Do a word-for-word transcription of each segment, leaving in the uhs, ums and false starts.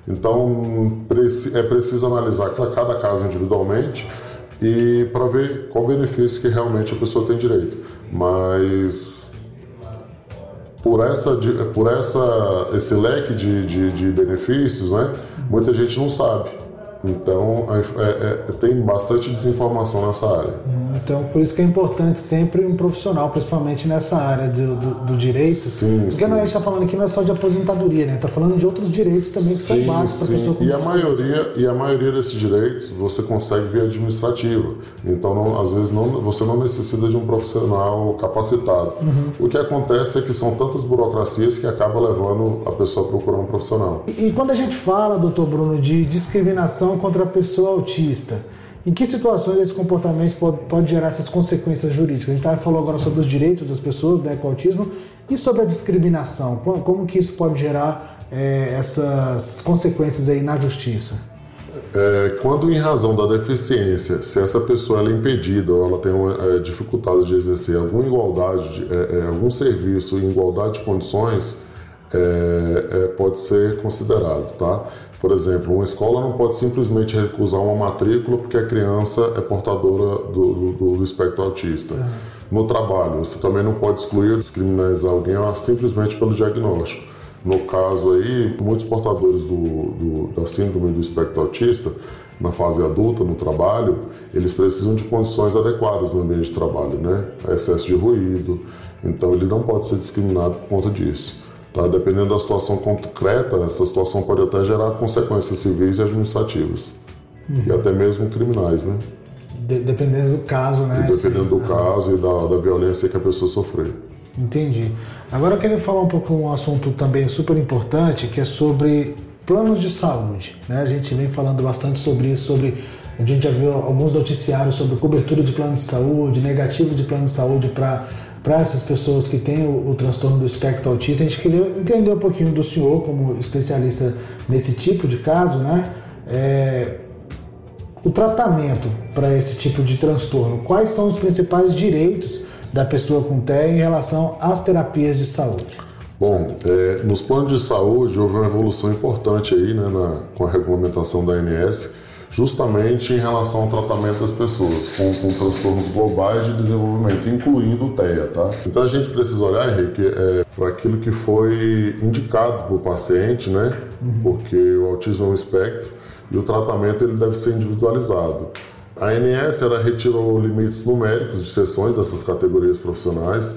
Então, é preciso analisar cada caso individualmente e para ver qual benefício que realmente a pessoa tem direito. Mas por, essa, por essa, esse leque de, de, de benefícios, né, muita gente não sabe. Então, é, é, tem bastante desinformação nessa área. Então, por isso que é importante sempre um profissional, principalmente nessa área do, do, do direito. Sim, Porque sim. Não, a gente está falando aqui não é só de aposentadoria, né? Está falando de outros direitos também que sim, são básicos para a pessoa. E a maioria E a maioria desses direitos você consegue via administrativa. Então, não, às vezes, não, você não necessita de um profissional capacitado. Uhum. O que acontece é que são tantas burocracias que acaba levando a pessoa a procurar um profissional. E, e quando a gente fala, doutor Bruno, de discriminação contra a pessoa autista, em que situações esse comportamento pode, pode gerar essas consequências jurídicas? A gente tá, falou agora sobre os direitos das pessoas, né, com autismo, e sobre a discriminação. Como, como que isso pode gerar é, essas consequências aí na justiça? É, quando em razão da deficiência, se essa pessoa ela é impedida ou ela tem uma é, dificuldade de exercer alguma igualdade, de, é, é, algum serviço em igualdade de condições, é, é, pode ser considerado, tá? Por exemplo, uma escola não pode simplesmente recusar uma matrícula porque a criança é portadora do, do, do espectro autista. Uhum. No trabalho, você também não pode excluir ou discriminar alguém simplesmente pelo diagnóstico. No caso aí, muitos portadores do, do, da síndrome do espectro autista, na fase adulta, no trabalho, eles precisam de condições adequadas no ambiente de trabalho, né? Excesso de ruído, então ele não pode ser discriminado por conta disso. Tá? Dependendo da situação concreta, essa situação pode até gerar consequências civis e administrativas. Uhum. E até mesmo criminais, né? De- dependendo do caso, né? E dependendo assim, do caso e da, da violência que a pessoa sofreu. Entendi. Agora eu queria falar um pouco de um assunto também super importante, que é sobre planos de saúde, né? A gente vem falando bastante sobre isso, sobre... A gente já viu alguns noticiários sobre cobertura de plano de saúde, negativo de plano de saúde para para essas pessoas que têm o, o transtorno do espectro autista. A gente queria entender um pouquinho do senhor como especialista nesse tipo de caso, né? É, o tratamento para esse tipo de transtorno. Quais são os principais direitos da pessoa com T E A em relação às terapias de saúde? Bom, é, nos planos de saúde houve uma evolução importante aí, né, na, com a regulamentação da A N S, justamente em relação ao tratamento das pessoas com, com transtornos globais de desenvolvimento, incluindo o T E A, tá? Então a gente precisa olhar, Henrique, é, para aquilo que foi indicado para o paciente, né? Uhum. Porque o autismo é um espectro e o tratamento ele deve ser individualizado. A A N S ela retirou limites numéricos de sessões dessas categorias profissionais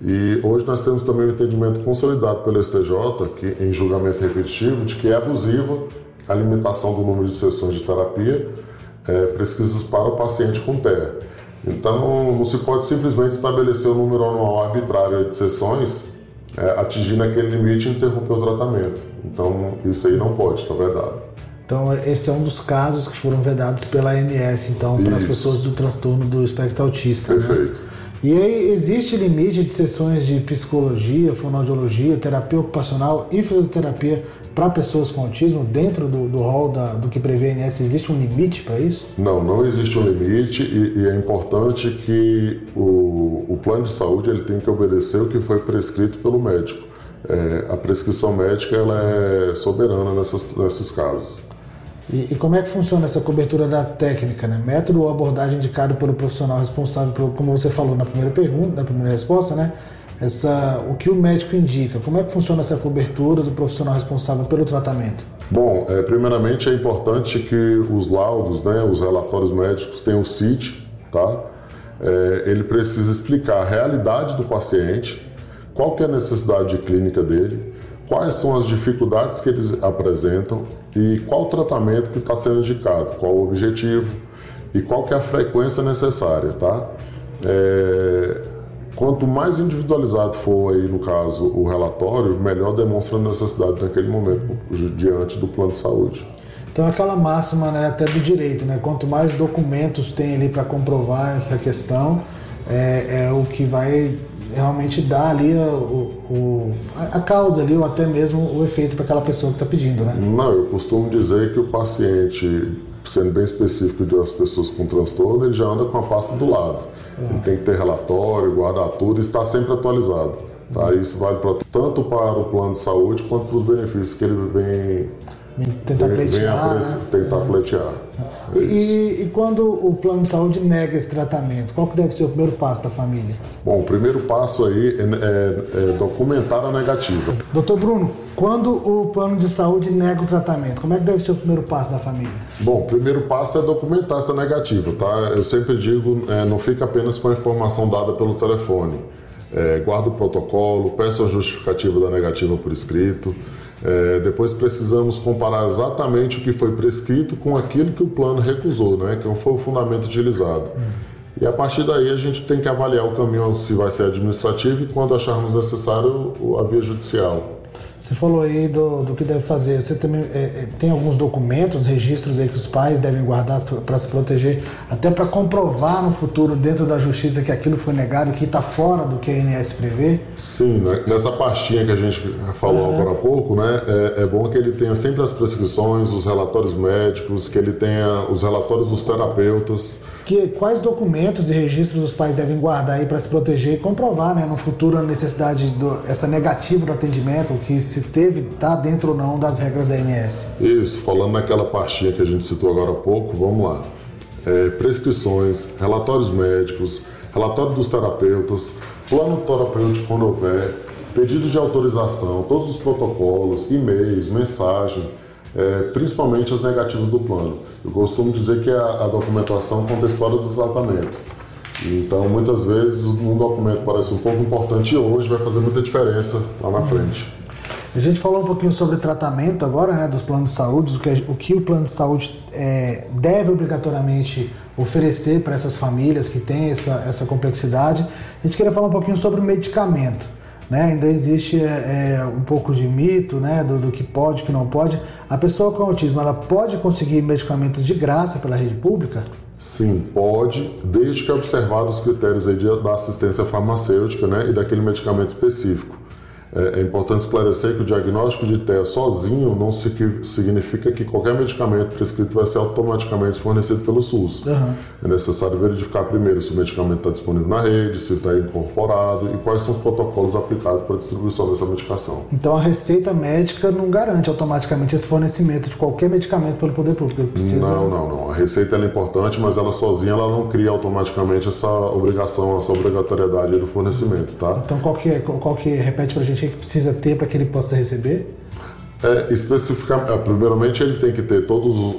e hoje nós temos também o entendimento consolidado pelo S T J, que, em julgamento repetitivo, de que é abusiva a limitação do número de sessões de terapia é, prescritas para o paciente com T E A. Então, não se pode simplesmente estabelecer o número anual arbitrário de sessões, é, atingindo aquele limite e interromper o tratamento. Então, isso aí não pode, está vedado. Então, esse é um dos casos que foram vedados pela A N S, então, para as pessoas do transtorno do espectro autista. Perfeito. Né? E aí, existe limite de sessões de psicologia, fonoaudiologia, terapia ocupacional e fisioterapia para pessoas com autismo dentro do, do rol da, do que prevê a A N S? Existe um limite para isso? Não, não existe um limite e, e é importante que o, o plano de saúde ele tem que obedecer o que foi prescrito pelo médico. É, a prescrição médica ela é soberana nessas, nesses casos. E, e como é que funciona essa cobertura da técnica, né? Método ou abordagem indicado pelo profissional responsável, por, como você falou na primeira pergunta, na primeira resposta, né? Essa, o que o médico indica, como é que funciona essa cobertura do profissional responsável pelo tratamento? Bom, é, primeiramente é importante que os laudos, né, os relatórios médicos tenham o C I T, tá? É, ele precisa explicar a realidade do paciente, qual que é a necessidade clínica dele, quais são as dificuldades que eles apresentam e qual o tratamento que está sendo indicado, qual o objetivo e qual que é a frequência necessária, tá? É, quanto mais individualizado for aí, no caso, o relatório, melhor demonstra a necessidade naquele momento diante do plano de saúde. Então aquela máxima, né, até do direito, né? Quanto mais documentos tem ali para comprovar essa questão, é, é o que vai realmente dar ali a, o, a causa ali, ou até mesmo o efeito para aquela pessoa que está pedindo, né? Não, eu costumo dizer que o paciente, sendo bem específico das pessoas com transtorno, ele já anda com a pasta do lado. Uhum. Ele tem que ter relatório, guardar tudo e estar sempre atualizado. Tá? Isso vale pra, tanto para o plano de saúde quanto para os benefícios que ele vem Tentar pleitear. Venha tentar pleitear. É e, e quando o plano de saúde nega esse tratamento, qual que deve ser o primeiro passo da família? Bom, o primeiro passo aí é, é, é documentar a negativa. Doutor Bruno, quando o plano de saúde nega o tratamento, como é que deve ser o primeiro passo da família? Bom, o primeiro passo é documentar essa negativa, tá? Eu sempre digo, é, não fica apenas com a informação dada pelo telefone. É, guarda o protocolo, peça a justificativa da negativa por escrito. É, depois precisamos comparar exatamente o que foi prescrito com aquilo que o plano recusou, né? Que foi o fundamento utilizado. Hum. E a partir daí a gente tem que avaliar o caminho, se vai ser administrativo e, quando acharmos necessário, a via judicial. Você falou aí do, do que deve fazer. Você também é, tem alguns documentos, registros aí que os pais devem guardar para se proteger, até para comprovar no futuro, dentro da justiça, que aquilo foi negado e que está fora do que a A N S prevê? Sim, né? Nessa pastinha que a gente falou uhum. agora há pouco, né? É, é bom que ele tenha sempre as prescrições, os relatórios médicos, que ele tenha os relatórios dos terapeutas. Que, quais documentos e registros os pais devem guardar aí para se proteger e comprovar, né, no futuro, a necessidade, do, essa negativa do atendimento, que se teve, está dentro ou não das regras da A N S? Isso, falando naquela pastinha que a gente citou agora há pouco, vamos lá. É, prescrições, relatórios médicos, relatório dos terapeutas, plano terapêutico quando houver, pedido de autorização, todos os protocolos, e-mails, mensagem, é, principalmente as negativas do plano. Eu costumo dizer que a, a documentação conta a história do tratamento. Então, muitas vezes, um documento parece um pouco importante hoje, vai fazer muita diferença lá na frente. A gente falou um pouquinho sobre tratamento agora, né, dos planos de saúde, o que o, que o plano de saúde é, deve obrigatoriamente oferecer para essas famílias que têm essa, essa complexidade. A gente queria falar um pouquinho sobre o medicamento. Né? Ainda existe é, um pouco de mito, né, do, do que pode, que não pode. A pessoa com autismo, ela pode conseguir medicamentos de graça pela rede pública? Sim, pode, desde que observados os critérios aí de, da assistência farmacêutica, né, e daquele medicamento específico. É, é importante esclarecer que o diagnóstico de T E A sozinho não se, significa que qualquer medicamento prescrito vai ser automaticamente fornecido pelo SUS. Uhum. É necessário verificar primeiro se o medicamento está disponível na rede, se está incorporado e quais são os protocolos aplicados para a distribuição dessa medicação. Então a receita médica não garante automaticamente esse fornecimento de qualquer medicamento pelo poder público. Ele precisa... Não, não, não. A receita é importante, mas ela sozinha ela não cria automaticamente essa obrigação, essa obrigatoriedade do fornecimento, tá? Então qual que é, qual que repete pra gente o que precisa ter para que ele possa receber? É, especificamente, primeiramente ele tem que ter todos o,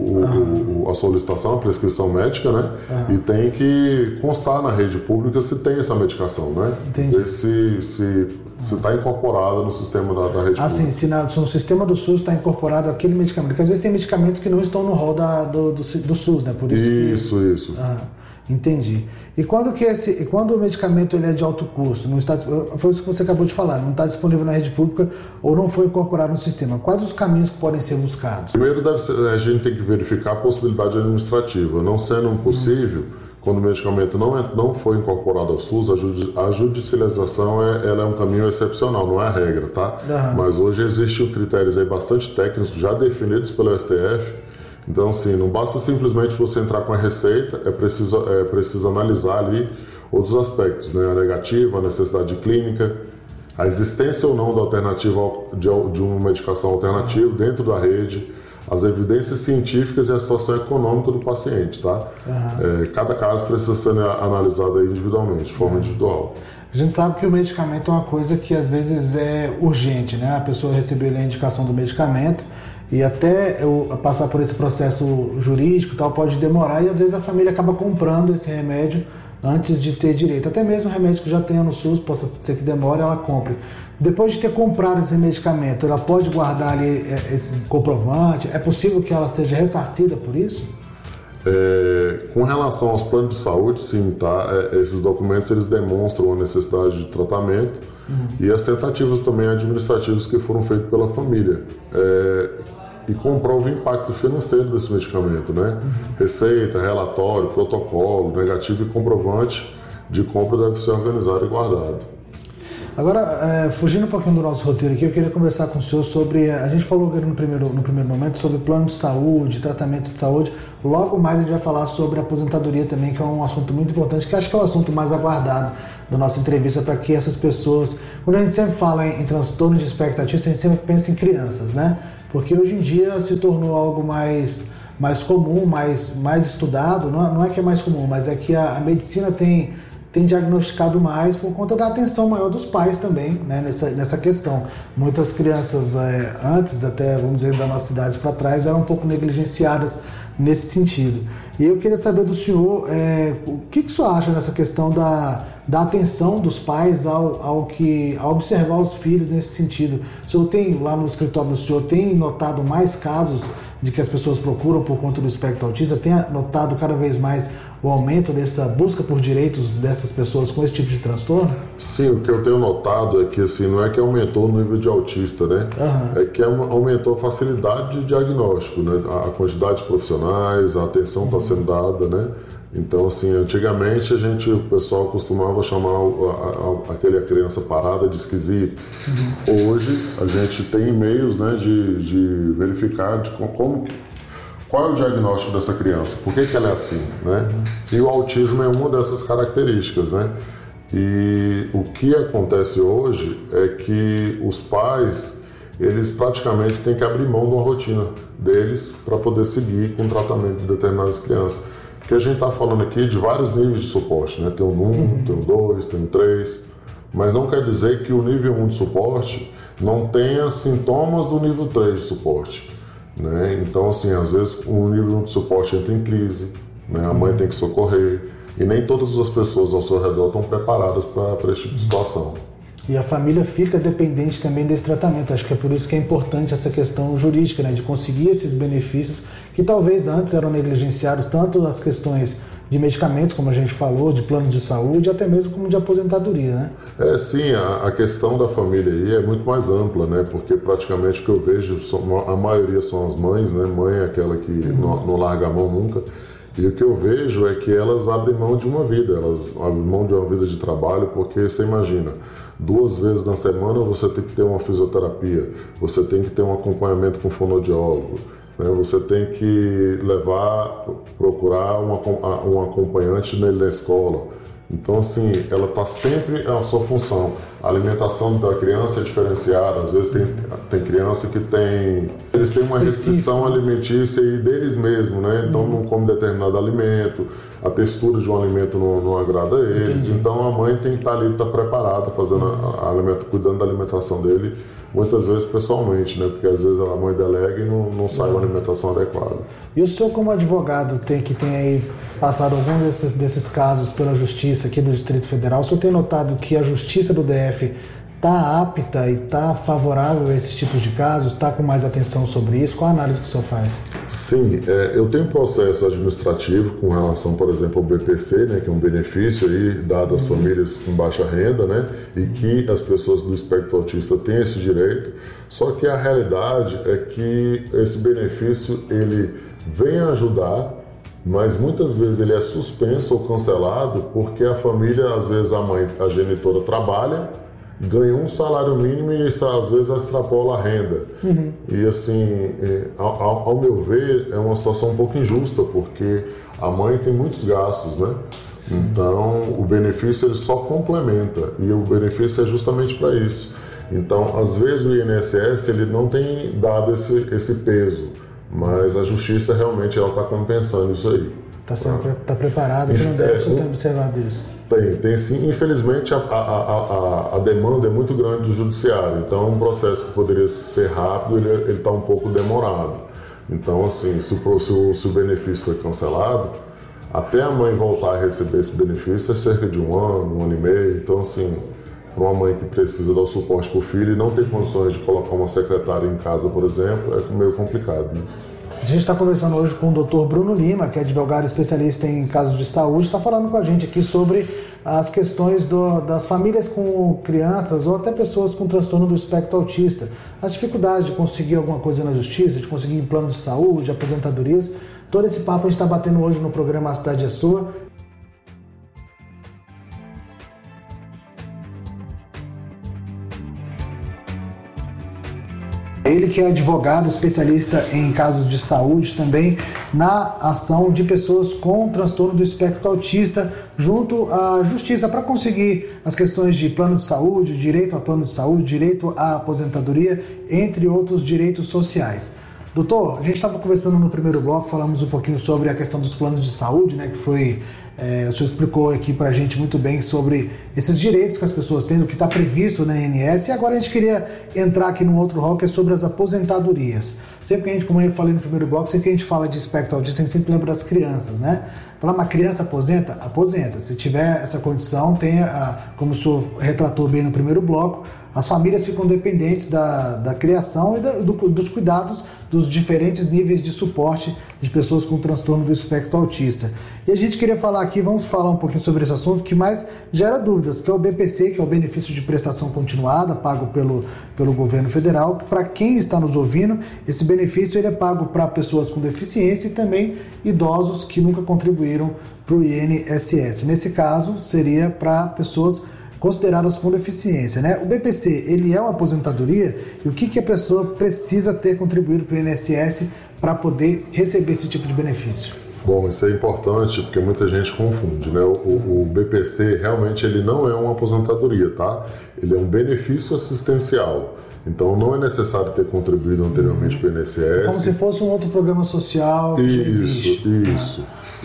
o, o, a solicitação, a prescrição médica, né? Uhum. E tem que constar na rede pública se tem essa medicação, né? Entendi. Ver se se está incorporada no sistema da, da rede ah, pública. Sim, se, na, se no sistema do SUS está incorporado aquele medicamento, porque às vezes tem medicamentos que não estão no rol da, do, do, do SUS, né? Por isso. Isso, que... isso. Ah. Entendi. E quando, que esse, quando o medicamento ele é de alto custo, não está, foi isso que você acabou de falar, não está disponível na rede pública ou não foi incorporado no sistema, quais os caminhos que podem ser buscados? Primeiro, deve ser, a gente tem que verificar a possibilidade administrativa. Não sendo possível, hum. quando o medicamento não, é, não foi incorporado ao SUS, a, judi, a judicialização é, ela é um caminho excepcional, não é a regra, tá? Uhum. Mas hoje existem critérios aí bastante técnicos já definidos pelo S T F. Então, assim, não basta simplesmente você entrar com a receita, é preciso, é preciso analisar ali outros aspectos, né? A negativa, a necessidade clínica, a existência ou não da alternativa de, de uma medicação alternativa dentro da rede, as evidências científicas e a situação econômica do paciente, tá? Uhum. É, cada caso precisa ser analisado aí individualmente, de forma uhum. individual. A gente sabe que o medicamento é uma coisa que às vezes é urgente, né? A pessoa recebeu a indicação do medicamento e até eu passar por esse processo jurídico e tal pode demorar e às vezes a família acaba comprando esse remédio antes de ter direito. Até mesmo o remédio que já tenha no SUS, possa ser que demore, ela compre. Depois de ter comprado esse medicamento, ela pode guardar ali esse comprovante? É possível que ela seja ressarcida por isso? É, com relação aos planos de saúde, sim, tá? É, esses documentos eles demonstram a necessidade de tratamento uhum. e as tentativas também administrativas que foram feitas pela família. É, e comprova o impacto financeiro desse medicamento, né? Uhum. Receita, relatório, protocolo, negativo e comprovante de compra deve ser organizado e guardado. Agora, é, fugindo um pouquinho do nosso roteiro aqui, eu queria conversar com o senhor sobre... A gente falou no primeiro, no primeiro momento sobre plano de saúde, tratamento de saúde. Logo mais a gente vai falar sobre aposentadoria também, que é um assunto muito importante, que acho que é o assunto mais aguardado da nossa entrevista para que essas pessoas... Quando a gente sempre fala em, em transtorno de espectro autista, a gente sempre pensa em crianças, né? Porque hoje em dia se tornou algo mais, mais comum, mais, mais estudado, não, não é que é mais comum, mas é que a, a medicina tem, tem diagnosticado mais por conta da atenção maior dos pais também, né, nessa, nessa questão. Muitas crianças, é, antes até, vamos dizer, da nossa idade para trás, eram um pouco negligenciadas nesse sentido. E eu queria saber do senhor, é, o que, que o senhor acha nessa questão da, da atenção dos pais ao, ao, que, ao observar os filhos nesse sentido. O senhor tem, lá no escritório do senhor, tem notado mais casos de que as pessoas procuram por conta do espectro autista? Tem notado cada vez mais o aumento dessa busca por direitos dessas pessoas com esse tipo de transtorno? Sim, o que eu tenho notado é que assim, não é que aumentou o nível de autista, né? Uhum. É que aumentou a facilidade de diagnóstico, né? A quantidade de profissionais, a atenção está sendo dada, né? Então, assim, antigamente a gente, o pessoal costumava chamar a, a, aquela criança parada de esquisito. Uhum. Hoje a gente tem meios, né, de, de verificar de como, qual é o diagnóstico dessa criança, por que, que ela é assim, né? E o autismo é uma dessas características, né? E o que acontece hoje é que os pais, eles praticamente têm que abrir mão de uma rotina deles para poder seguir com o tratamento de determinadas crianças. Porque a gente está falando aqui de vários níveis de suporte, né? Tem o um, uhum. tem o dois, tem o três, mas não quer dizer que o nível um de suporte não tenha sintomas do nível três de suporte, né? Então, assim, às vezes o nível um de suporte entra em crise, né? A mãe tem que socorrer, e nem todas as pessoas ao seu redor estão preparadas para esse tipo de situação. E a família fica dependente também desse tratamento. Acho que é por isso que é importante essa questão jurídica, né? De conseguir esses benefícios que talvez antes eram negligenciados, tanto as questões de medicamentos, como a gente falou, de plano de saúde, até mesmo como de aposentadoria, né? É, sim, a, a questão da família aí é muito mais ampla, né? Porque praticamente o que eu vejo, a maioria são as mães, né? Mãe é aquela que uhum. não, não larga a mão nunca. E o que eu vejo é que elas abrem mão de uma vida, elas abrem mão de uma vida de trabalho, porque você imagina, duas vezes na semana você tem que ter uma fisioterapia, você tem que ter um acompanhamento com fonoaudiólogo, né? Você tem que levar, procurar um, um acompanhante nele na escola. Então, assim, ela está sempre a sua função. A alimentação da criança é diferenciada. Às vezes tem, tem criança que tem... Eles têm uma restrição alimentícia e deles mesmos, né? Então, não come determinado alimento, a textura de um alimento não, não agrada a eles. Entendi. Então, a mãe tem que estar ali, estar preparada, fazendo a, a alimento, cuidando da alimentação dele, muitas vezes pessoalmente, né? Porque às vezes a mãe delega e não, não sai uma alimentação adequada. E o senhor, como advogado, tem, que tem aí passado algum desses, desses casos pela Justiça aqui do Distrito Federal, o senhor tem notado que a Justiça do D F está apta e está favorável a esses tipos de casos? Está com mais atenção sobre isso? Qual a análise que o senhor faz? Sim, é, eu tenho processo administrativo com relação, por exemplo, ao B P C, né, que é um benefício aí dado às uhum. famílias com baixa renda, né, e que as pessoas do espectro autista têm esse direito. Só que a realidade é que esse benefício ele vem ajudar, mas muitas vezes ele é suspenso ou cancelado porque a família, às vezes a mãe, a genitora trabalha, ganha um salário mínimo e às vezes extrapola a renda. Uhum. E assim, ao, ao meu ver, é uma situação um pouco injusta, porque a mãe tem muitos gastos, né? Sim. Então, o benefício ele só complementa, e o benefício é justamente para isso. Então, às vezes o I N S S ele não tem dado esse, esse peso, mas a Justiça realmente está compensando isso aí. Está ah. tá preparada, que não deve você ter observado isso. Tem, tem sim. Infelizmente, a, a, a, a demanda é muito grande do judiciário. Então, um processo que poderia ser rápido, ele está um pouco demorado. Então, assim, se o, se, o, se o benefício foi cancelado, até a mãe voltar a receber esse benefício é cerca de um ano, um ano e meio. Então, assim, para uma mãe que precisa dar o suporte para o filho e não tem condições de colocar uma secretária em casa, por exemplo, é meio complicado, né? A gente está conversando hoje com o doutor Bruno Lima, que é advogado especialista em casos de saúde, está falando com a gente aqui sobre as questões do, das famílias com crianças ou até pessoas com transtorno do espectro autista, as dificuldades de conseguir alguma coisa na justiça, de conseguir plano de saúde, aposentadorias. Todo esse papo a gente está batendo hoje no programa A Cidade é Sua. Ele que é advogado, especialista em casos de saúde também na ação de pessoas com transtorno do espectro autista junto à justiça para conseguir as questões de plano de saúde, direito a plano de saúde, direito à aposentadoria, entre outros direitos sociais. Doutor, a gente estava conversando no primeiro bloco, falamos um pouquinho sobre a questão dos planos de saúde, né, que foi, é, o senhor explicou aqui para a gente muito bem sobre esses direitos que as pessoas têm, o que está previsto na I N S, e agora a gente queria entrar aqui num outro rol que é sobre as aposentadorias. Sempre que a gente, como eu falei no primeiro bloco, sempre que a gente fala de espectro autista, a gente sempre lembra das crianças, né? Falar, uma criança aposenta? Aposenta. Se tiver essa condição, tem a, como o senhor retratou bem no primeiro bloco, as famílias ficam dependentes da, da criação e da, do, dos cuidados dos diferentes níveis de suporte de pessoas com transtorno do espectro autista. E a gente queria falar aqui, vamos falar um pouquinho sobre esse assunto que mais gera dúvidas, que é o B P C, que é o benefício de prestação continuada, pago pelo, pelo governo federal. Para quem está nos ouvindo, esse benefício ele é pago para pessoas com deficiência e também idosos que nunca contribuíram para o I N S S. Nesse caso, seria para pessoas consideradas com deficiência, né? O B P C, ele é uma aposentadoria, e o que, que a pessoa precisa ter contribuído para o I N S S para poder receber esse tipo de benefício? Bom, isso é importante porque muita gente confunde, né? O, o B P C realmente ele não é uma aposentadoria, tá? Ele é um benefício assistencial. Então não é necessário ter contribuído anteriormente para o I N S S. Como se fosse um outro programa social que isso, já existe. Isso,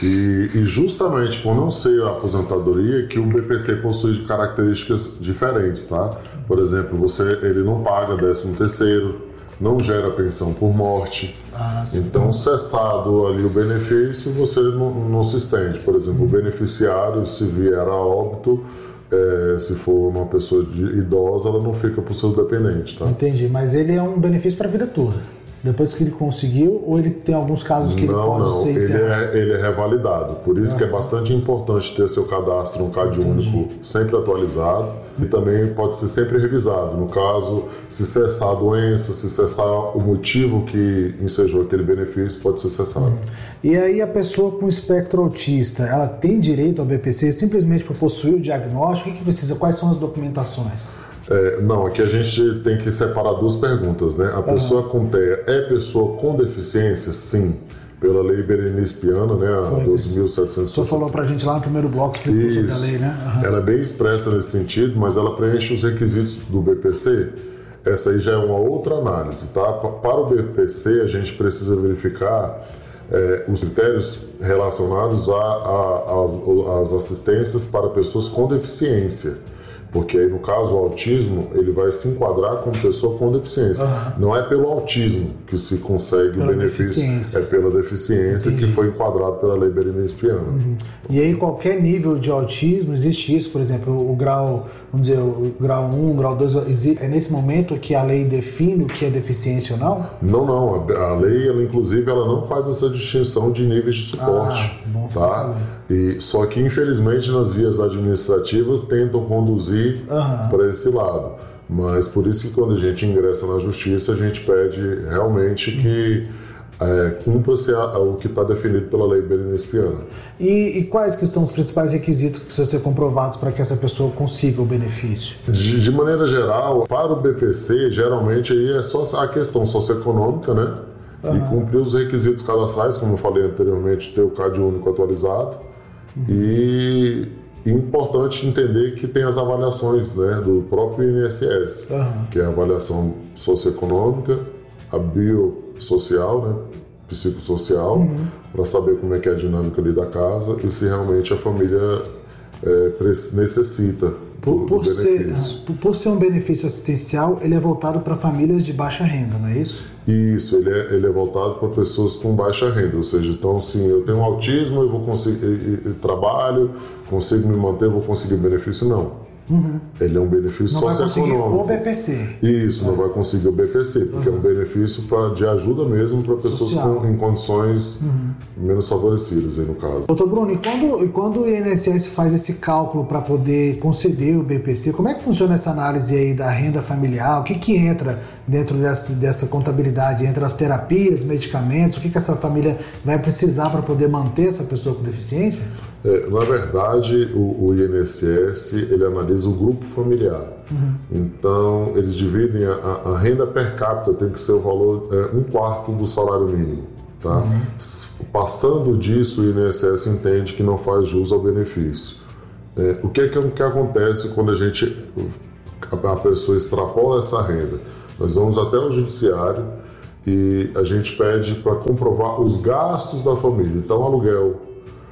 e, e justamente por não ser a aposentadoria que o B P C possui características diferentes, tá? Por exemplo, você, ele não paga décimo terceiro, não gera pensão por morte. Ah, então, cessado ali o benefício, você não, não se estende. Por exemplo, hum. o beneficiário, se vier a óbito, É, se for uma pessoa de idosa, ela não fica para o seu dependente, tá? Entendi, mas ele é um benefício para a vida toda. Depois que ele conseguiu, ou ele tem alguns casos que não, ele pode não. ser... Ele encerrado? é, ele é revalidado. Por isso ah. que é bastante importante ter seu cadastro, um C A D único sempre atualizado e também pode ser sempre revisado. No caso, se cessar a doença, se cessar o motivo que ensejou aquele benefício, pode ser cessado. Hum. E aí a pessoa com espectro autista, ela tem direito ao B P C simplesmente para possuir o diagnóstico? O que, que precisa? Quais são as documentações? É, não, aqui a gente tem que separar duas perguntas, né? A pessoa com T E A é pessoa com deficiência? Sim, pela lei Berenice-Piana, né? A doze mil setecentos e sessenta. O senhor falou pra gente lá no primeiro bloco, explicou Isso. sobre a lei, né? Uhum. Ela é bem expressa nesse sentido, mas ela preenche os requisitos do B P C. Essa aí já é uma outra análise, tá? Para o B P C, a gente precisa verificar é, os critérios relacionados às assistências para pessoas com deficiência. Porque aí, no caso, o autismo, ele vai se enquadrar como pessoa com deficiência. Uhum. Não é pelo autismo que se consegue pela o benefício, é pela deficiência. Entendi. Que foi enquadrado pela lei Berenice-Piana. Uhum. E aí, qualquer nível de autismo, existe isso, por exemplo, o grau, vamos dizer, o grau um, o grau dois, é nesse momento que a lei define o que é deficiência ou não? Não, não. A, a lei, ela, inclusive, ela não faz essa distinção de níveis de suporte. Ah, bom, tá? E, só que, infelizmente, nas vias administrativas, tentam conduzir Uhum. para esse lado, mas por isso que quando a gente ingressa na justiça a gente pede realmente que é, cumpra-se a, a, o que está definido pela lei Berenice-Piana. E, e quais que são os principais requisitos que precisam ser comprovados para que essa pessoa consiga o benefício? De, de maneira geral, para o B P C, geralmente aí é só a questão socioeconômica, né? Uhum. E cumprir os requisitos cadastrais, como eu falei anteriormente, ter o C A D único atualizado. Uhum. E importante entender que tem as avaliações, né, do próprio I N S S, uhum. que é a avaliação socioeconômica, a biosocial, né, psicossocial, uhum. para saber como é que é a dinâmica ali da casa e se realmente a família é, necessita por, do, por do benefício. Ser, por ser um benefício assistencial, ele é voltado para famílias de baixa renda, não é isso? Isso, ele é, ele é voltado para pessoas com baixa renda, ou seja, então sim, eu tenho autismo, eu vou conseguir, eu, eu trabalho, consigo me manter, eu vou conseguir benefício? Não. Uhum. Ele é um benefício não socioeconômico. Não vai conseguir o B P C. Isso, é. não vai conseguir o B P C, porque uhum. é um benefício pra, de ajuda mesmo para pessoas com, em condições uhum. menos favorecidas, aí no caso. Doutor Bruno, e quando, e quando o I N S S faz esse cálculo para poder conceder o B P C, como é que funciona essa análise aí da renda familiar? O que que entra dentro dessa, dessa contabilidade entre as terapias, medicamentos, o que, que essa família vai precisar para poder manter essa pessoa com deficiência? É, na verdade, o, o I N S S ele analisa o grupo familiar. Uhum. Então, eles dividem a, a renda per capita, tem que ser o valor, é, um quarto do salário mínimo. Tá? Uhum. Passando disso, o I N S S entende que não faz jus ao benefício. É, o que, é que, o que acontece quando a gente a pessoa extrapola essa renda? Nós vamos até o judiciário e a gente pede para comprovar os gastos da família. Então, aluguel,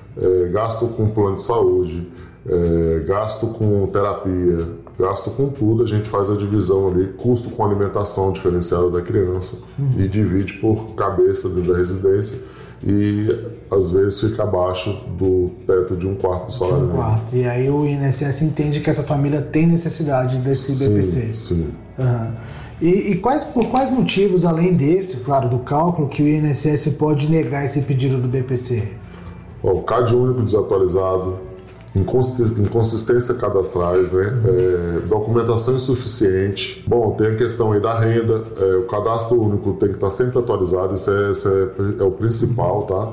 é, gasto com plano de saúde, é, gasto com terapia, gasto com tudo, a gente faz a divisão ali, custo com alimentação diferenciada da criança, uhum. e divide por cabeça dentro da residência. E às vezes fica abaixo do teto de um quarto do salário mínimo. Um quarto. E aí o I N S S entende que essa família tem necessidade desse sim, B P C. Sim. Uhum. E, e quais, por quais motivos, além desse, claro, do cálculo, que o I N S S pode negar esse pedido do B P C? Bom, o C A D único desatualizado, inconsistência cadastrais, né? É, documentação insuficiente. Bom, tem a questão aí da renda, é, o cadastro único tem que estar sempre atualizado, isso é, isso é, é o principal, tá?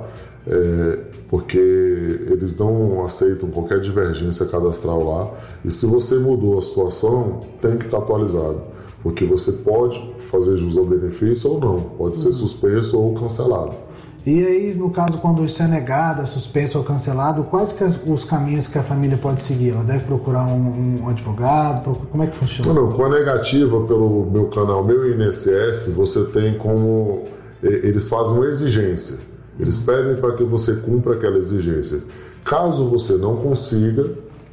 É, porque eles não aceitam qualquer divergência cadastral lá, e se você mudou a situação, tem que estar atualizado, porque você pode fazer jus ao benefício ou não, pode ser suspenso ou cancelado. E aí, no caso, quando isso é negado, é suspenso ou cancelado, quais que é os caminhos que a família pode seguir? Ela deve procurar um, um advogado? Como é que funciona? Não, não, com a negativa pelo meu canal, meu I N S S, você tem como... Eles fazem uma exigência. Eles pedem para que você cumpra aquela exigência. Caso você não consiga,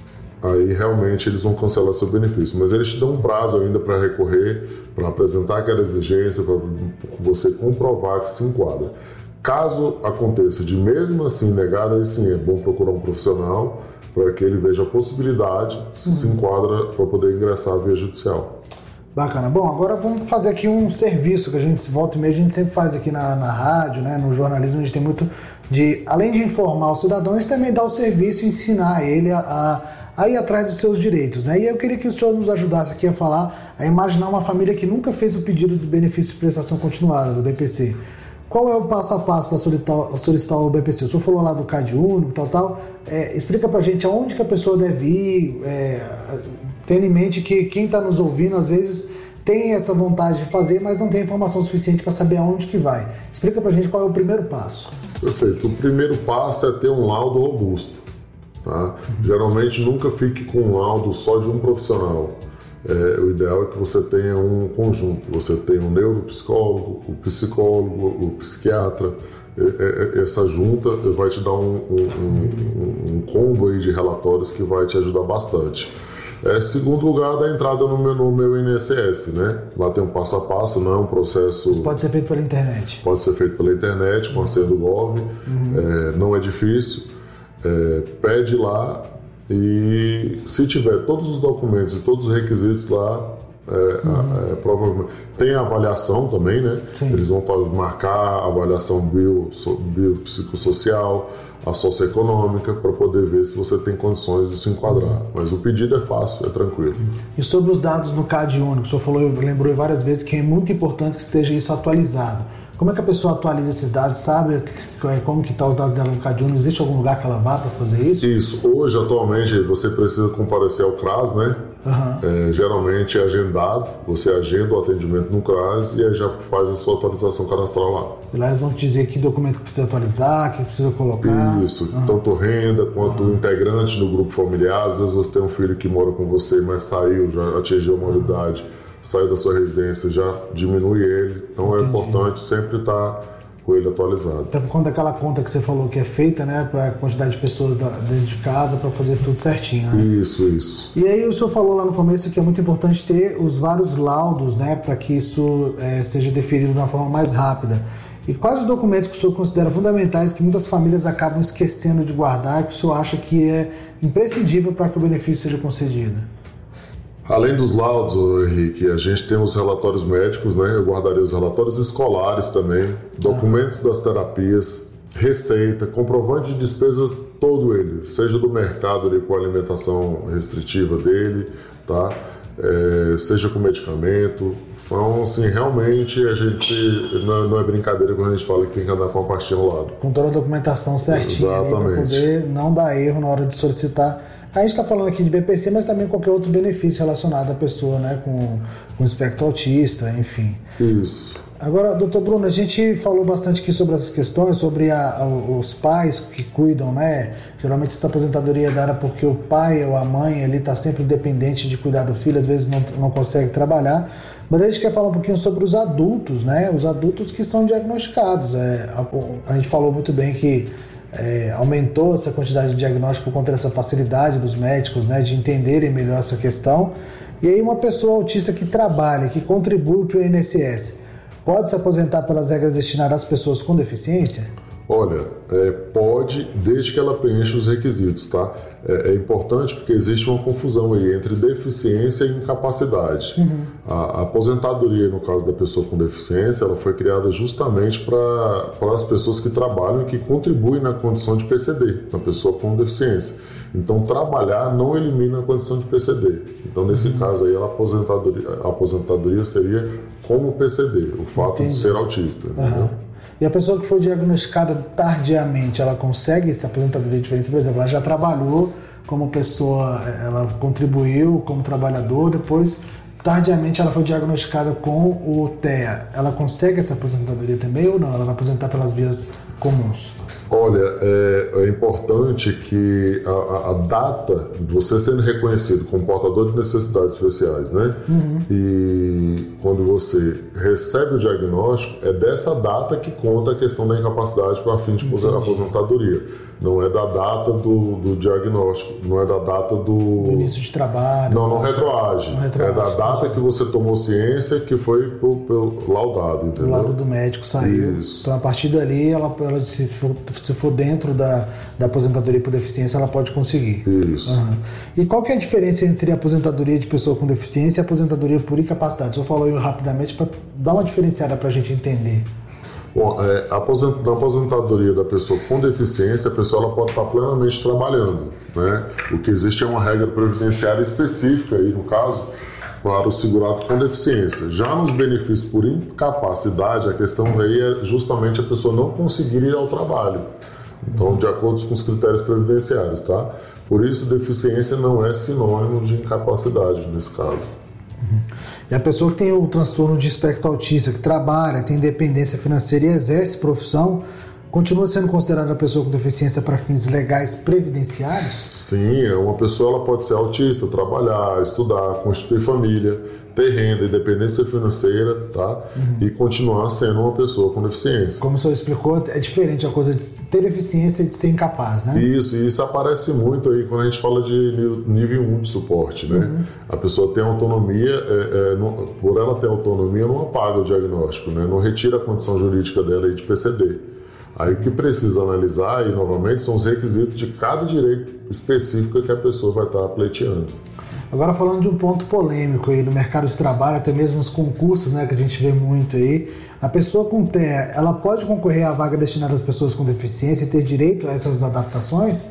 aí realmente eles vão cancelar seu benefício. Mas eles te dão um prazo ainda para recorrer, para apresentar aquela exigência, para você comprovar que se enquadra. Caso aconteça de mesmo assim negado, aí sim é bom procurar um profissional para que ele veja a possibilidade, se uhum. se enquadra, para poder ingressar via judicial. Bacana. Bom, agora vamos fazer aqui um serviço que a gente volta e meia, a gente sempre faz aqui na, na rádio, né, no jornalismo, a gente tem muito de, além de informar o cidadão, a gente também dá o serviço e ensinar ele a, a, a ir atrás de seus direitos, né? E eu queria que o senhor nos ajudasse aqui a falar, a imaginar uma família que nunca fez o pedido de benefício de prestação continuada, do B P C. Qual é o passo a passo para solicitar, solicitar o B P C? O senhor falou lá do C A D único, tal, tal. É, explica pra gente aonde que a pessoa deve ir, é, tendo em mente que quem está nos ouvindo, às vezes, tem essa vontade de fazer, mas não tem informação suficiente para saber aonde que vai. Explica pra gente qual é o primeiro passo. Perfeito. O primeiro passo é ter um laudo robusto. Tá? Uhum. Geralmente, nunca fique com um laudo só de um profissional. É, o ideal é que você tenha um conjunto, você tenha um neuropsicólogo, o psicólogo, o psiquiatra. É, é, essa junta vai te dar um, um, um, um combo aí de relatórios que vai te ajudar bastante. É, segundo lugar, da entrada no meu, no meu I N S S, né? Lá tem um passo a passo, não é um processo... Isso pode ser feito pela internet? Pode ser feito pela internet, com a senha do Gov, uhum. é, não é difícil. É, pede lá. E se tiver todos os documentos e todos os requisitos lá, é, uhum. é, provavelmente tem a avaliação também, né? Sim. Eles vão fazer, marcar a avaliação bio, so, biopsicossocial, a socioeconômica, para poder ver se você tem condições de se enquadrar. Uhum. Mas o pedido é fácil, é tranquilo. E sobre os dados no C A D único, o senhor falou, lembrou várias vezes que é muito importante que esteja isso atualizado. Como é que a pessoa atualiza esses dados? Sabe como que estão os dados dela no C A D único? Existe algum lugar que ela vá para fazer isso? Isso. Hoje, atualmente, você precisa comparecer ao C R A S, né? Uhum. É, geralmente é agendado. Você agenda o atendimento no C R A S e aí já faz a sua atualização cadastral lá. E lá eles vão te dizer que documento que precisa atualizar, que precisa colocar. Isso. Uhum. Tanto renda quanto uhum. integrante do grupo familiar. Às vezes você tem um filho que mora com você, mas saiu, já atingiu a maioridade. Uhum. Saiu da sua residência, já diminui ele. Então Entendi. É importante sempre estar com ele atualizado. Até por conta daquela conta que você falou que é feita, né, para a quantidade de pessoas dentro de casa, para fazer isso tudo certinho, né? Isso, isso. E aí o senhor falou lá no começo que é muito importante ter os vários laudos, né, para que isso é, seja deferido de uma forma mais rápida. E quais os documentos que o senhor considera fundamentais que muitas famílias acabam esquecendo de guardar, que o senhor acha que é imprescindível para que o benefício seja concedido? Além dos laudos, Henrique, a gente tem os relatórios médicos, né? Eu guardaria os relatórios escolares também, documentos das terapias, receita, comprovante de despesas, todo ele, seja do mercado ali, com a alimentação restritiva dele, tá? É, seja com medicamento, Então, assim, realmente a gente não, não é brincadeira quando a gente fala que tem que andar com a pastinha ao lado. Com toda a documentação certinha para poder não dar erro na hora de solicitar. A gente está falando aqui de B P C, mas também qualquer outro benefício relacionado à pessoa, né, com, com espectro autista, enfim. Isso. Agora, doutor Bruno, a gente falou bastante aqui sobre essas questões, sobre a, os pais que cuidam, né? Geralmente essa aposentadoria é dada porque o pai ou a mãe ali está sempre dependente de cuidar do filho, às vezes não, não consegue trabalhar. Mas a gente quer falar um pouquinho sobre os adultos, né? Os adultos que são diagnosticados. É, a, a gente falou muito bem que é, aumentou essa quantidade de diagnóstico por conta dessa facilidade dos médicos, né? De entenderem melhor essa questão. E aí uma pessoa autista que trabalha, que contribui para o I N S S, pode se aposentar pelas regras destinadas às pessoas com deficiência? Olha, é, pode, desde que ela preencha os requisitos, tá? É, é importante porque existe uma confusão aí entre deficiência e incapacidade. Uhum. A, a aposentadoria, no caso da pessoa com deficiência, ela foi criada justamente para as pessoas que trabalham e que contribuem na condição de P C D, na pessoa com deficiência. Então, trabalhar não elimina a condição de P C D. Então, nesse uhum. caso aí, a aposentadoria, a aposentadoria seria como P C D, o fato Entendi. de ser autista. Uhum. E a pessoa que foi diagnosticada tardiamente, ela consegue essa aposentadoria diferente? Por exemplo, ela já trabalhou como pessoa, ela contribuiu como trabalhador, depois, tardiamente, ela foi diagnosticada com o T E A. Ela consegue essa aposentadoria também ou não? Ela vai aposentar pelas vias comuns? Olha, é, é importante que a, a data de você sendo reconhecido como portador de necessidades especiais, né? Uhum. E quando você recebe o diagnóstico, é dessa data que conta a questão da incapacidade para fim de Entendi. aposentadoria. Não é da data do, do diagnóstico, não é da data do... do início de trabalho. Não, não retroage. Não retroage. É da data que você tomou ciência que foi por, por laudado, entendeu? O lado do médico saiu. Isso. Então, a partir dali, ela, ela se, for, se for dentro da, da aposentadoria por deficiência, ela pode conseguir. Isso. Uhum. E qual que é a diferença entre a aposentadoria de pessoa com deficiência e a aposentadoria por incapacidade? Só falou aí rapidamente para dar uma diferenciada para a gente entender. Bom, é, a aposent... na aposentadoria da pessoa com deficiência, a pessoa ela pode estar plenamente trabalhando, né? O que existe é uma regra previdenciária específica aí, no caso, para o segurado com deficiência. Já nos benefícios por incapacidade, a questão aí é justamente a pessoa não conseguir ir ao trabalho. Então, de acordo com os critérios previdenciários, tá? Por isso, deficiência não é sinônimo de incapacidade nesse caso. Uhum. E a pessoa que tem o transtorno de espectro autista, que trabalha, tem dependência financeira e exerce profissão, continua sendo considerada a pessoa com deficiência para fins legais previdenciários? Sim, uma pessoa ela pode ser autista, trabalhar, estudar, constituir família, ter renda, independência financeira, tá? Uhum. E continuar sendo uma pessoa com deficiência. Como o senhor explicou, é diferente a coisa de ter deficiência e de ser incapaz, né? Isso, e isso aparece muito aí quando a gente fala de nível um de suporte, né? Uhum. A pessoa tem autonomia, é, é, não, por ela ter autonomia, não apaga o diagnóstico, né? Não retira a condição jurídica dela aí de P C D. Aí o que precisa analisar, aí, novamente, são os requisitos de cada direito específico que a pessoa vai estar pleiteando. Agora falando de um ponto polêmico aí no mercado de trabalho, até mesmo nos concursos, né, que a gente vê muito aí, a pessoa com T E A, ela pode concorrer à vaga destinada às pessoas com deficiência e ter direito a essas adaptações?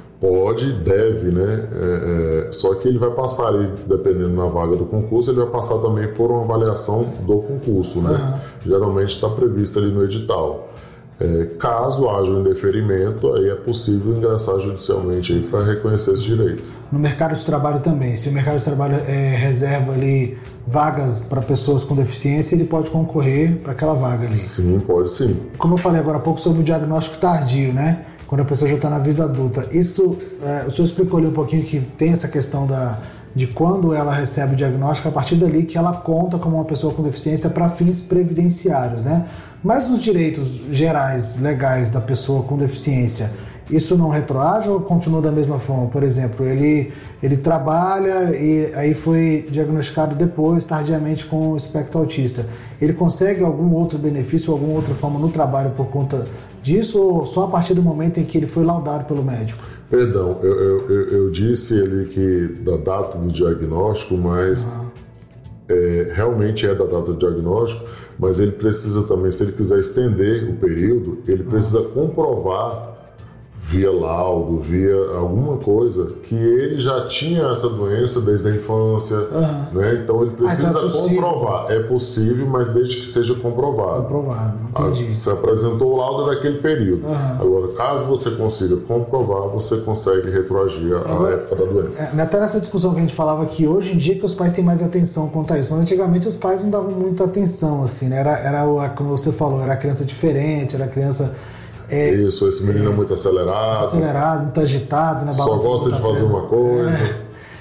Pode, deve, né? É, é, só que ele vai passar ali, dependendo da vaga do concurso, ele vai passar também por uma avaliação do concurso, né? Uhum. Geralmente está previsto ali no edital. É, caso haja um indeferimento, aí é possível ingressar judicialmente para reconhecer esse direito. No mercado de trabalho também, se o mercado de trabalho é, reserva ali vagas para pessoas com deficiência, ele pode concorrer para aquela vaga ali? Sim, pode sim. Como eu falei agora há pouco sobre o diagnóstico tardio, né? Quando a pessoa já está na vida adulta. Isso, é, o senhor explicou ali um pouquinho que tem essa questão da, de quando ela recebe o diagnóstico, a partir dali que ela conta como uma pessoa com deficiência para fins previdenciários, né? Mas nos direitos gerais, legais da pessoa com deficiência, isso não retroage ou continua da mesma forma? Por exemplo, ele, ele trabalha e aí foi diagnosticado depois, tardiamente, com espectro autista. Ele consegue algum outro benefício, alguma outra forma no trabalho por conta disso ou só a partir do momento em que ele foi laudado pelo médico? Perdão, eu, eu, eu, eu disse ali que da data do diagnóstico, mas... Ah. É, realmente é da data do diagnóstico, mas ele precisa também, se ele quiser estender o período, ele precisa comprovar via laudo, via alguma coisa, que ele já tinha essa doença desde a infância, uhum. né? Então ele precisa ah, então é comprovar. É possível, mas desde que seja comprovado. Comprovado, entendi. Ah, você apresentou o laudo daquele período. Uhum. Agora, caso você consiga comprovar, você consegue retroagir a época da doença. É, até nessa discussão que a gente falava que hoje em dia que os pais têm mais atenção quanto a isso, mas antigamente os pais não davam muita atenção, assim, né? Era, era como você falou, era criança diferente, era criança... É, Isso, esse menino é, é muito acelerado. Acelerado, muito agitado. Né? Só gosta de fazer uma coisa. É.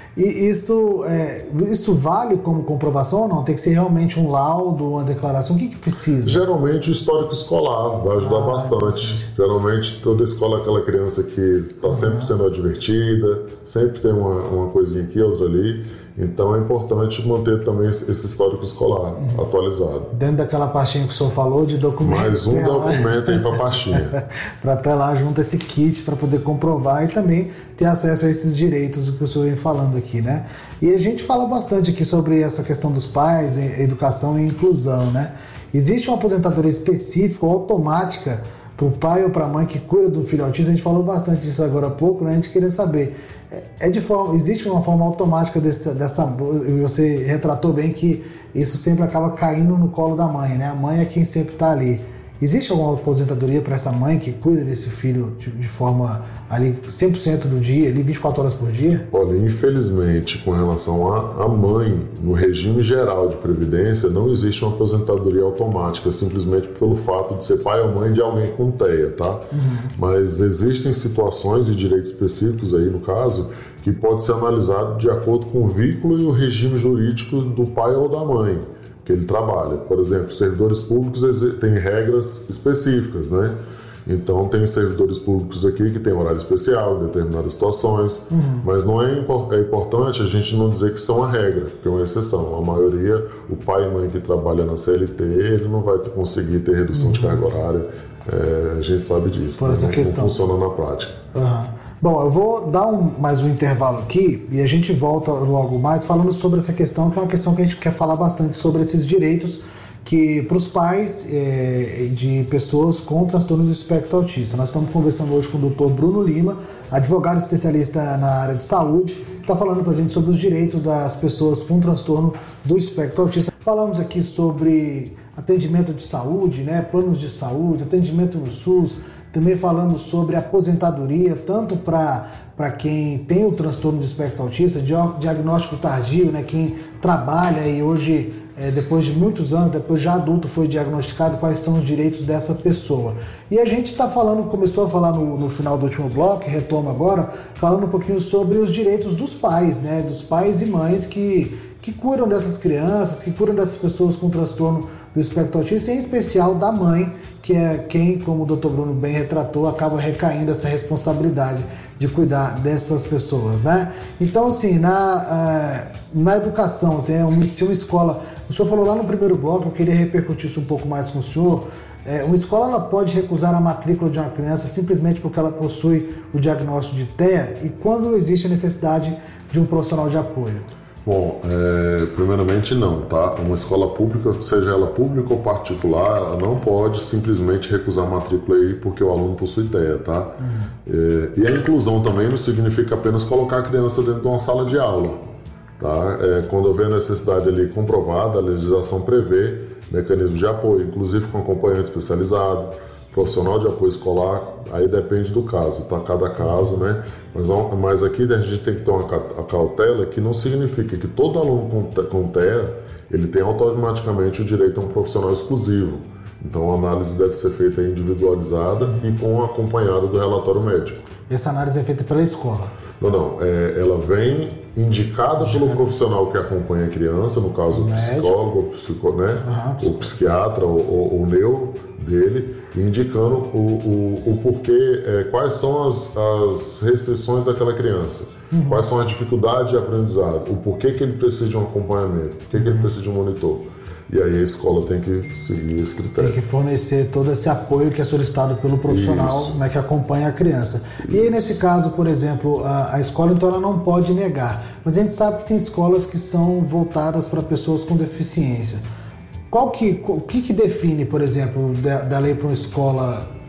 E isso, é, isso vale como comprovação ou não? Tem que ser realmente um laudo, uma declaração? O que, que precisa? Geralmente o histórico escolar vai ajudar ah, bastante. É Geralmente toda escola é aquela criança que está uhum. sempre sendo advertida, sempre tem uma, uma coisinha aqui, outra ali. Então é importante manter também esse histórico escolar uhum. atualizado. Dentro daquela pastinha que o senhor falou de documentos. Mais um documento aí para a pastinha. Para ter lá junto esse kit para poder comprovar e também ter acesso a esses direitos do que o senhor vem falando aqui, né? E a gente fala bastante aqui sobre essa questão dos pais, educação e inclusão, né? Existe uma aposentadoria específica ou automática para o pai ou para a mãe que cuida do filho autista? A gente falou bastante disso agora há pouco, né? A gente queria saber, é de forma, existe uma forma automática desse, dessa, você retratou bem que isso sempre acaba caindo no colo da mãe, né? A mãe é quem sempre está ali. Existe alguma aposentadoria para essa mãe que cuida desse filho de, de forma ali cem por cento do dia, ali vinte e quatro horas por dia? Olha, infelizmente, com relação à mãe, no regime geral de previdência, não existe uma aposentadoria automática, simplesmente pelo fato de ser pai ou mãe de alguém com T E A, tá? Uhum. Mas existem situações e direitos específicos aí, no caso, que pode ser analisado de acordo com o vínculo e o regime jurídico do pai ou da mãe que ele trabalha. Por exemplo, servidores públicos têm regras específicas, né? Então, tem servidores públicos aqui que têm horário especial em determinadas situações, uhum. mas não é, é importante a gente não dizer que são a regra, porque é uma exceção. A maioria, o pai e mãe que trabalha na C L T, ele não vai conseguir ter redução uhum. de carga horária, é, a gente sabe disso, né? Não, não funciona na prática. Uhum. Bom, eu vou dar um, mais um intervalo aqui e a gente volta logo mais falando sobre essa questão, que é uma questão que a gente quer falar bastante sobre esses direitos que para os pais é, de pessoas com transtornos do espectro autista. Nós estamos conversando hoje com o doutor Bruno Lima, advogado especialista na área de saúde, que está falando para a gente sobre os direitos das pessoas com transtorno do espectro autista. Falamos aqui sobre atendimento de saúde, né, planos de saúde, atendimento no SUS, também falando sobre aposentadoria, tanto para para quem tem o transtorno do espectro autista, diagnóstico tardio, né, quem trabalha e hoje, é, depois de muitos anos, depois já adulto foi diagnosticado, quais são os direitos dessa pessoa. E a gente está falando, começou a falar no, no final do último bloco, retoma agora, falando um pouquinho sobre os direitos dos pais, né, dos pais e mães que, que cuidam dessas crianças, que cuidam dessas pessoas com transtorno do espectro autista, em especial da mãe, que é quem, como o doutor Bruno bem retratou, acaba recaindo essa responsabilidade de cuidar dessas pessoas, né? Então, assim, na, na educação, assim, é uma, se uma escola... O senhor falou lá no primeiro bloco, eu queria repercutir isso um pouco mais com o senhor. É, uma escola ela pode recusar a matrícula de uma criança simplesmente porque ela possui o diagnóstico de T E A e quando existe a necessidade de um profissional de apoio? Bom, é, primeiramente não, tá? Uma escola pública, seja ela pública ou particular, ela não pode simplesmente recusar a matrícula aí porque o aluno possui T E A, tá? Uhum. É, e a inclusão também não significa apenas colocar a criança dentro de uma sala de aula, tá? É, quando houver necessidade ali comprovada, a legislação prevê mecanismos de apoio, inclusive com acompanhante especializado, profissional de apoio escolar, aí depende do caso, tá? Cada caso, né? Mas, mas aqui a gente tem que ter uma cautela que não significa que todo aluno com T E A, ele tem automaticamente o direito a um profissional exclusivo. Então a análise deve ser feita individualizada e com acompanhada do relatório médico. Essa análise é feita pela escola? Não, não. É, ela vem indicada pelo profissional que acompanha a criança, no caso o psicólogo, o, psico, né? uhum. o psiquiatra, o, o, o neuro dele, indicando o, o, o porquê, é, quais são as, as restrições daquela criança, uhum. quais são as dificuldades de aprendizado, o porquê que ele precisa de um acompanhamento, porquê que ele precisa de um monitor. E aí a escola tem que seguir esse critério. Tem que fornecer todo esse apoio que é solicitado pelo profissional, né, que acompanha a criança. Isso. E aí, nesse caso, por exemplo, a, a escola então ela não pode negar. Mas a gente sabe que tem escolas que são voltadas para pessoas com deficiência. Qual que, o que, que define, por exemplo, da, da lei para uma escola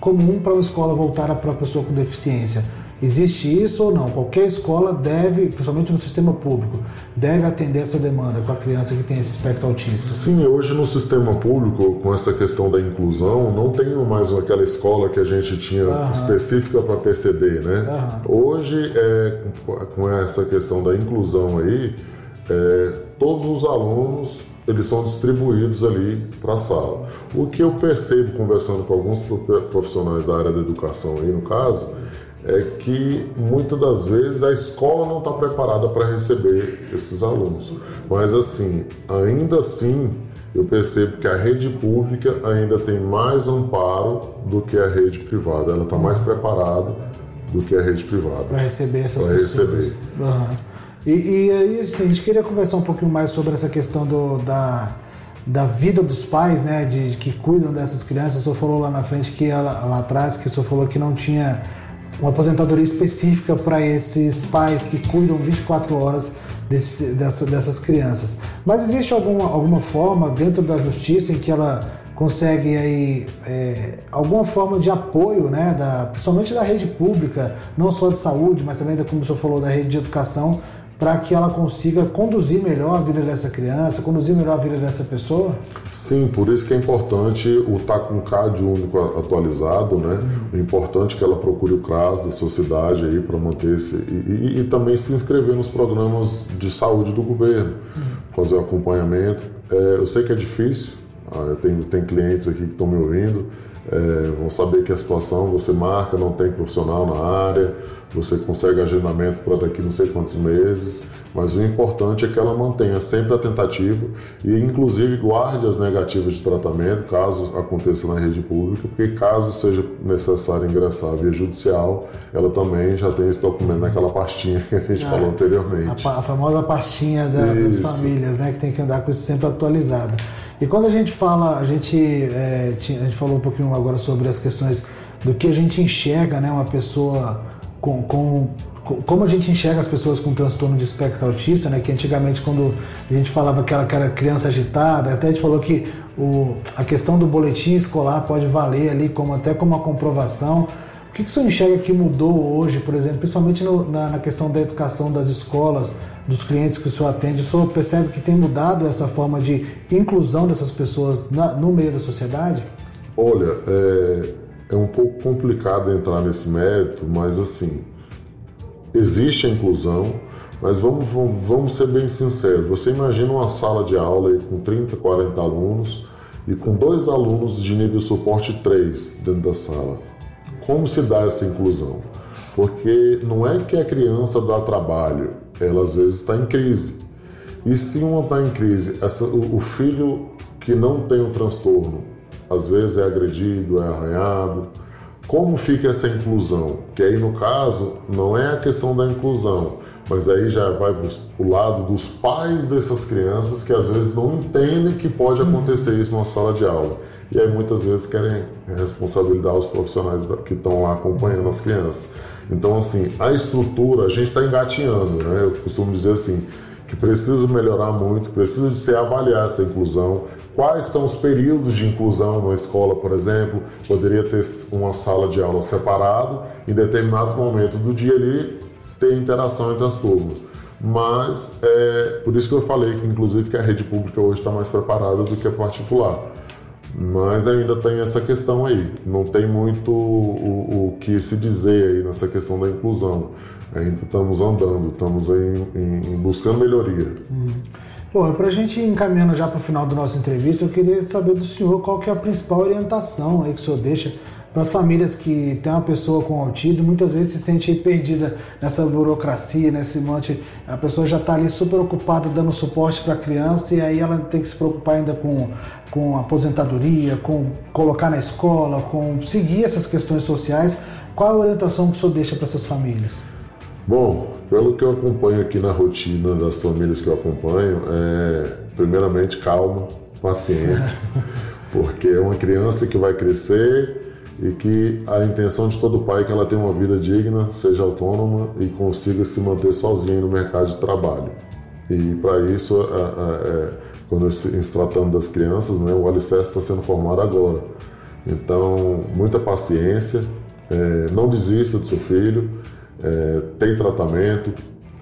comum para uma escola voltada para a pessoa com deficiência. Existe isso ou não? Qualquer escola deve, principalmente no sistema público, deve atender essa demanda com a criança que tem esse espectro autista? Sim, hoje no sistema público, com essa questão da inclusão, não tem mais aquela escola que a gente tinha uhum. específica para P C D, né? Uhum. Hoje, é, com essa questão da inclusão aí, é, todos os alunos eles são distribuídos ali para a sala. O que eu percebo conversando com alguns profissionais da área da educação aí, no caso, é que muitas das vezes a escola não está preparada para receber esses alunos. Mas assim, ainda assim, eu percebo que a rede pública ainda tem mais amparo do que a rede privada. Ela está mais preparada do que a rede privada. Para receber essas pra pessoas. Receber. Uhum. E, e aí, assim, a gente queria conversar um pouquinho mais sobre essa questão do, da... da vida dos pais, né, de, de que cuidam dessas crianças. O senhor falou lá na frente, que ela, lá atrás, que o senhor falou que não tinha uma aposentadoria específica para esses pais que cuidam vinte e quatro horas desse, dessa, dessas crianças. Mas existe alguma, alguma forma dentro da justiça em que ela consegue aí, é, alguma forma de apoio, né, da, principalmente da rede pública, não só de saúde, mas também, como o senhor falou, da rede de educação, para que ela consiga conduzir melhor a vida dessa criança, conduzir melhor a vida dessa pessoa? Sim, por isso que é importante o estar com o C A D único atualizado, né? Uhum. É importante que ela procure o CRAS da sociedade aí para manter esse... E, e, e também se inscrever nos programas de saúde do governo, uhum. fazer o acompanhamento. É, eu sei que é difícil, eu tenho, tenho clientes aqui que estão me ouvindo, é, vão saber que a situação, você marca, não tem profissional na área, você consegue agendamento para daqui não sei quantos meses, mas o importante é que ela mantenha sempre a tentativa e inclusive guarde as negativas de tratamento, caso aconteça na rede pública, porque caso seja necessário ingressar via judicial, ela também já tem esse documento naquela pastinha que a gente ah, falou anteriormente. A, a famosa pastinha da, das famílias, né, que tem que andar com isso sempre atualizado. E quando a gente fala, a gente, é, a gente falou um pouquinho agora sobre as questões do que a gente enxerga, né, uma pessoa com, com, com como a gente enxerga as pessoas com transtorno de espectro autista, né, que antigamente quando a gente falava que ela, que era criança agitada, até a gente falou que o, a questão do boletim escolar pode valer ali como, até como uma comprovação. O que, que o senhor enxerga que mudou hoje, por exemplo, principalmente no, na, na questão da educação das escolas, dos clientes que o senhor atende? O senhor percebe que tem mudado essa forma de inclusão dessas pessoas na, no meio da sociedade? Olha, é, é um pouco complicado entrar nesse mérito, mas assim, existe a inclusão, mas vamos, vamos, vamos ser bem sinceros. Você imagina uma sala de aula aí com trinta, quarenta alunos e com dois alunos de nível suporte três dentro da sala. Como se dá essa inclusão? Porque não é que a criança dá trabalho, ela às vezes está em crise. E se uma está em crise, essa, o, o filho que não tem o transtorno, às vezes é agredido, é arranhado. Como fica essa inclusão? Que aí no caso não é a questão da inclusão, mas aí já vai para o lado dos pais dessas crianças que às vezes não entendem que pode acontecer isso numa sala de aula. E aí muitas vezes querem responsabilizar os profissionais que estão lá acompanhando as crianças. Então assim, a estrutura, a gente está engatinhando, né? Eu costumo dizer assim, que precisa melhorar muito, precisa de se avaliar essa inclusão. Quais são os períodos de inclusão na escola, por exemplo? Poderia ter uma sala de aula separada, em determinados momentos do dia ali, ter interação entre as turmas. Mas é por isso que eu falei que inclusive que a rede pública hoje está mais preparada do que a particular. Mas ainda tem essa questão aí, não tem muito o, o que se dizer aí nessa questão da inclusão. Ainda estamos andando, estamos aí em, em buscando melhoria. Hum. Bom, para a gente ir encaminhando já para o final da nossa entrevista, eu queria saber do senhor qual que é a principal orientação aí que o senhor deixa para as famílias que têm uma pessoa com autismo, muitas vezes se sente aí perdida nessa burocracia, nesse monte, a pessoa já está ali super ocupada dando suporte para a criança e aí ela tem que se preocupar ainda com, com aposentadoria, com colocar na escola, com seguir essas questões sociais. Qual a orientação que o senhor deixa para essas famílias? Bom, pelo que eu acompanho aqui na rotina das famílias que eu acompanho, é, primeiramente calma, paciência, porque é uma criança que vai crescer e que a intenção de todo pai é que ela tenha uma vida digna, seja autônoma e consiga se manter sozinha no mercado de trabalho. E para isso, é, é, quando se tratando das crianças, né, o alicerce está sendo formado agora. Então, muita paciência, é, não desista do seu filho, é, tem tratamento.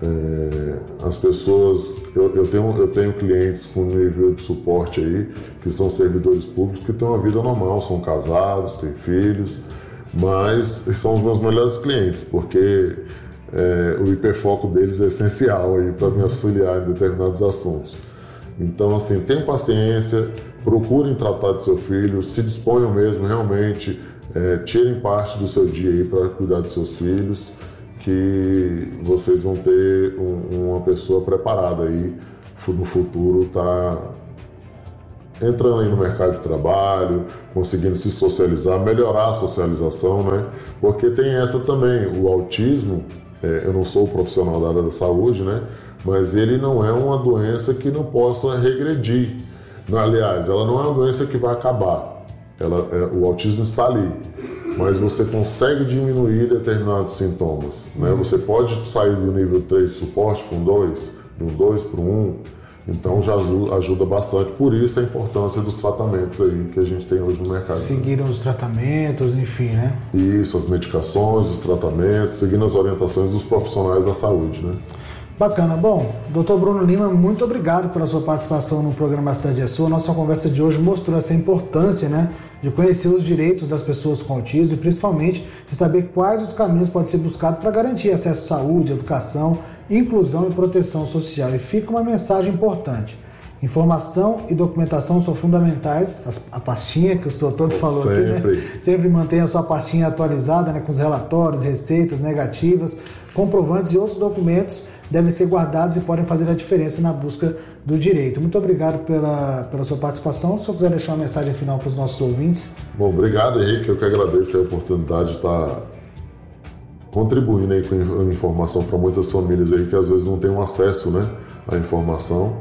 É, as pessoas, eu, eu, tenho, eu tenho clientes com nível de suporte aí, que são servidores públicos, que têm uma vida normal, são casados, têm filhos, mas são os meus melhores clientes, porque é, o hiperfoco deles é essencial aí para me auxiliar em determinados assuntos. Então, assim, tenham paciência, procurem tratar do seu filho, se disponham mesmo realmente, é, tirem parte do seu dia aí para cuidar dos seus filhos, que vocês vão ter um, uma pessoa preparada aí no futuro, tá entrando aí no mercado de trabalho, conseguindo se socializar, melhorar a socialização, né? Porque tem essa também, o autismo, é, eu não sou profissional da área da saúde, né? Mas ele não é uma doença que não possa regredir. Aliás, ela não é uma doença que vai acabar. Ela, é, o autismo está ali, mas você consegue diminuir determinados sintomas, né? Você pode sair do nível três de suporte para um dois, de um dois para um um, então já ajuda bastante. Por isso a importância dos tratamentos aí que a gente tem hoje no mercado. Seguiram os tratamentos, enfim, né? Isso, as medicações, os tratamentos, seguindo as orientações dos profissionais da saúde, né? Bacana. Bom, doutor Bruno Lima, muito obrigado pela sua participação no programa A Cidade é Sua. Nossa conversa de hoje mostrou essa importância, né, de conhecer os direitos das pessoas com autismo e principalmente de saber quais os caminhos podem ser buscados para garantir acesso à saúde, educação, inclusão e proteção social. E fica uma mensagem importante. Informação e documentação são fundamentais. A pastinha que o senhor todo falou Sempre. aqui, né? Sempre mantenha a sua pastinha atualizada, né, com os relatórios, receitas, negativas, comprovantes e outros documentos devem ser guardados e podem fazer a diferença na busca do direito. Muito obrigado pela, pela sua participação. Se eu quiser deixar uma mensagem final para os nossos ouvintes. Bom, obrigado, Henrique. Eu que agradeço a oportunidade de estar contribuindo aí com informação para muitas famílias aí que às vezes não têm um acesso, né, à informação.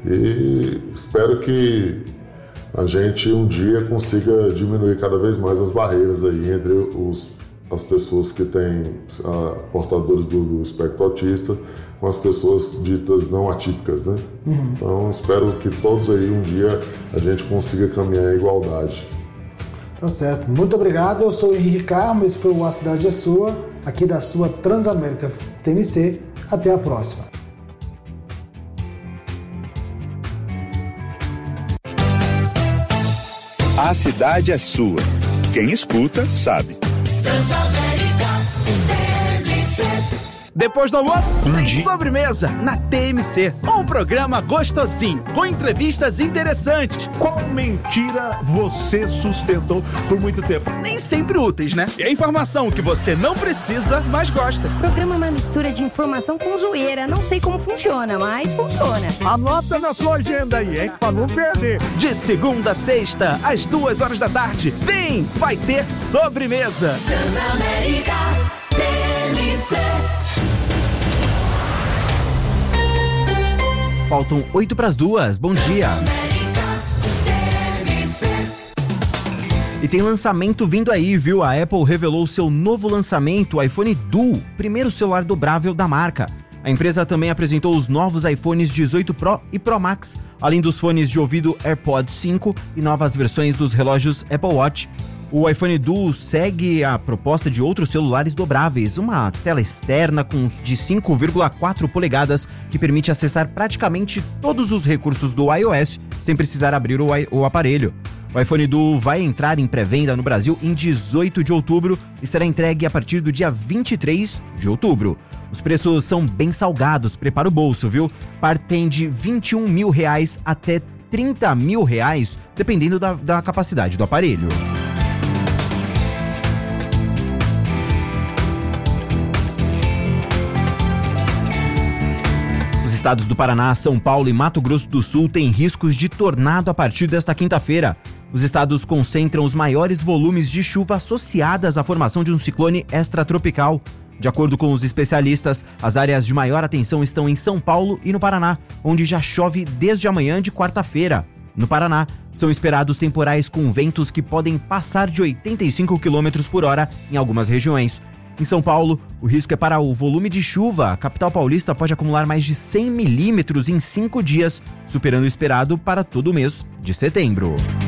E espero que a gente um dia consiga diminuir cada vez mais as barreiras aí entre os as pessoas que têm a, portadores do, do espectro autista com as pessoas ditas não atípicas, né? Uhum. Então, espero que todos aí um dia a gente consiga caminhar em igualdade. Tá certo. Muito obrigado. Eu sou o Henrique Carmo, esse foi o A Cidade é Sua, aqui da sua Transamérica T M C. Até a próxima. A cidade é sua. Quem escuta, sabe. Depois do almoço, tem sobremesa na T M C. Um programa gostosinho, com entrevistas interessantes. Qual mentira você sustentou por muito tempo? Nem sempre úteis, né? É informação que você não precisa, mas gosta. O programa é uma mistura de informação com zoeira. Não sei como funciona, mas funciona. Anota na sua agenda aí, hein? Pra não perder. De segunda a sexta, às duas horas da tarde. Vem, vai ter sobremesa. Transamérica T M C. Faltam oito para as duas. Bom dia. E tem lançamento vindo aí, viu? A Apple revelou seu novo lançamento, o iPhone Duo, primeiro celular dobrável da marca. A empresa também apresentou os novos iPhones dezoito Pro e Pro Max, além dos fones de ouvido AirPods cinco e novas versões dos relógios Apple Watch. O iPhone Duo segue a proposta de outros celulares dobráveis, uma tela externa com de cinco vírgula quatro polegadas que permite acessar praticamente todos os recursos do iOS sem precisar abrir o, o aparelho. O iPhone Duo vai entrar em pré-venda no Brasil em dezoito de outubro e será entregue a partir do dia vinte e três de outubro. Os preços são bem salgados, prepara o bolso, viu? Partem de vinte e um mil reais até trinta mil reais, dependendo da, da capacidade do aparelho. Os estados do Paraná, São Paulo e Mato Grosso do Sul têm riscos de tornado a partir desta quinta-feira. Os estados concentram os maiores volumes de chuva associadas à formação de um ciclone extratropical. De acordo com os especialistas, as áreas de maior atenção estão em São Paulo e no Paraná, onde já chove desde amanhã de quarta-feira. No Paraná, são esperados temporais com ventos que podem passar de oitenta e cinco quilômetros por hora em algumas regiões. Em São Paulo, o risco é para o volume de chuva. A capital paulista pode acumular mais de cem milímetros em cinco dias, superando o esperado para todo o mês de setembro.